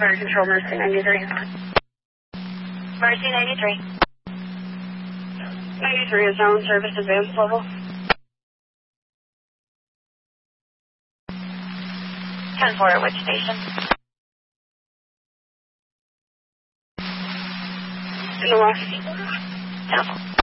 Fire Control, Mercy 93. Mercy 93. 93 is zone service advanced level. 10-4 at which station? In the west. 10-4.